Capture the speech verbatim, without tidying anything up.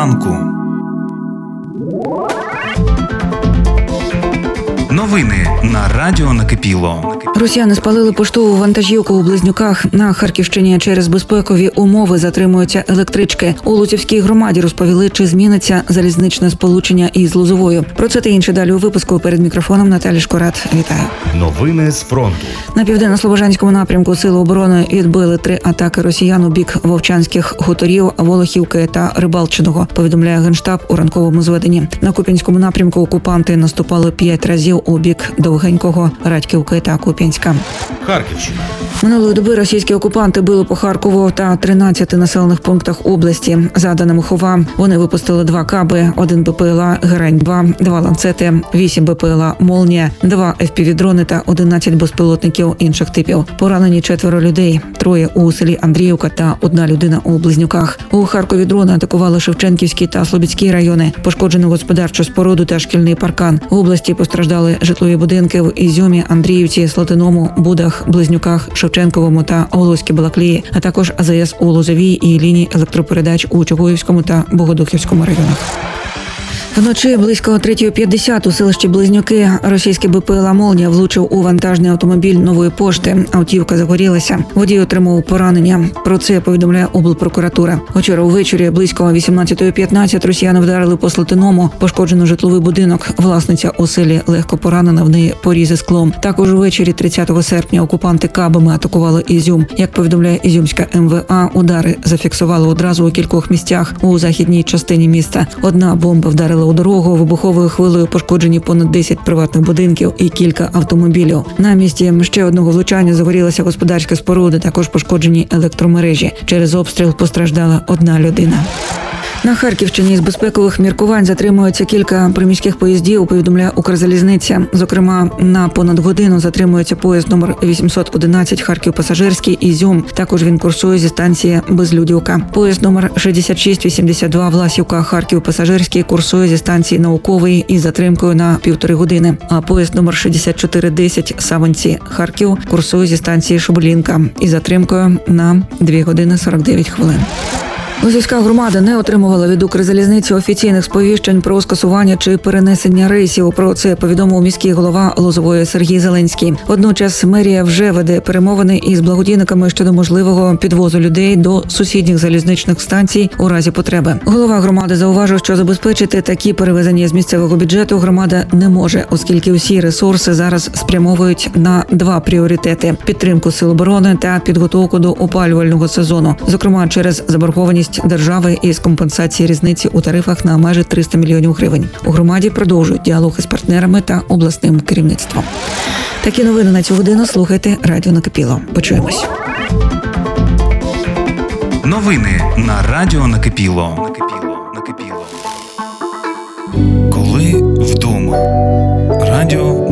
ранку. Новини на радіо Накипіло. Росіяни спалили поштову вантажівку у Близнюках. На Харківщині через безпекові умови затримуються електрички. У Луцівській громаді розповіли, чи зміниться залізничне сполучення із Лозовою. Про це та інше далі у випуску. Перед мікрофоном Наталі Шкорат. Вітаю. Новини з фронту. На південно-слобожанському напрямку Сили оборони відбили три атаки росіян у бік Вовчанських хуторів, Волохівки та Рибалчиного, повідомляє Генштаб у ранковому зведенні. На Куп'янському напрямку окупанти наступали п'ять разів у бік Довгенького, Радьківки та Куп'янська. Харківщина. Минулої доби російські окупанти били по Харкову та тринадцяти населених пунктах області. За даними Хова, вони випустили два каби, один БПЛА Герань-два, два ланцети, вісім БПЛА Молнія, два еф пі ві-дрони та одинадцять безпілотників інших типів. Поранені четверо людей, троє у селі Андріївка та одна людина у Близнюках. У Харкові дрони атакували Шевченківський та Слобідський райони. Пошкоджено господарчу споруду та шкільний паркан. В області постраждали житлові будинки в Ізюмі, Андріївці, Слатиному, Будах, Близнюках, Шевченковому та Волоській Балаклії, а також а зе ес у Лозовій і лінії електропередач у Чугуївському та Богодухівському районах. Вночі близько третьої п'ятдесят у селищі Близнюки російський БПЛА «Молнія» влучив у вантажний автомобіль Нової пошти. Автівка загорілася. Водій отримав поранення. Про це повідомляє облпрокуратура. Вчора увечері близько вісімнадцятої п'ятнадцять росіяни вдарили по Слатиному. Пошкоджено житловий будинок. Власниця оселі легко поранена, в неї порізи склом. Також увечері тридцятого серпня окупанти кабами атакували Ізюм. Як повідомляє Ізюмська ем ве а, удари зафіксували одразу у кількох місцях у західній частині міста. Одна бомба вдарила у дорогу, вибуховою хвилею пошкоджені понад десять приватних будинків і кілька автомобілів. На місці ще одного влучання загорілася господарська споруда, також пошкоджені електромережі. Через обстріл постраждала одна людина. На Харківщині з безпекових міркувань затримується кілька приміських поїздів, повідомляє Укрзалізниця. Зокрема, на понад годину затримується поїзд номер вісімсот одинадцять Харків-Пасажирський Ізюм. Також він курсує зі станції Безлюдівка. Поїзд номер шістдесят шість вісімдесят два Власівка Харків-Пасажирський курсує зі станції Науковий із затримкою на півтори години. А поїзд номер шістдесят чотири десять Савинці Харків курсує зі станції Шоболінка із затримкою на дві години сорок дев'ять хвилин. Лозівська громада не отримувала від Укрзалізниці офіційних сповіщень про скасування чи перенесення рейсів. Про це повідомив міський голова Лозової Сергій Зеленський. Водночас мерія вже веде перемовини із благодійниками щодо можливого підвозу людей до сусідніх залізничних станцій у разі потреби. Голова громади зауважив, що забезпечити такі перевезення з місцевого бюджету громада не може, оскільки усі ресурси зараз спрямовують на два пріоритети – підтримку сил оборони та підготовку до опалювального сезону. Зокрема, через заборгованість держави із компенсації різниці у тарифах на майже триста мільйонів гривень. У громаді продовжують діалог із партнерами та обласним керівництвом. Такі новини на цю годину слухайте Радіо Накипіло. Почуємось. Новини на радіо Накипіло. Коли вдома. Радіо